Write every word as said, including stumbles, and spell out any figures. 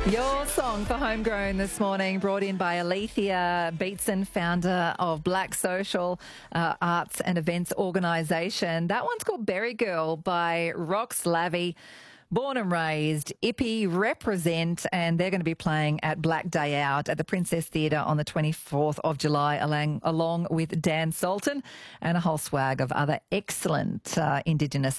Your song for Homegrown this morning brought in by Alethea Beatson, founder of Black Social uh, Arts and Events Organisation. That one's called Berry Girl by Rox Lavey. Born and raised, Ippy represent, and they're going to be playing at Black Day Out at the Princess Theatre on the twenty-fourth of July, along, along with Dan Sultan and a whole swag of other excellent uh, Indigenous